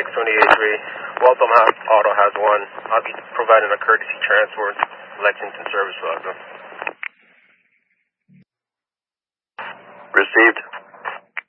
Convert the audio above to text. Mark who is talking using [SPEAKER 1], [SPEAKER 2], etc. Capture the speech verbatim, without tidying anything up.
[SPEAKER 1] six twenty-eight three. Waltham Auto has one. I'll be providing a courtesy transport Lexington Service Plaza.
[SPEAKER 2] Received.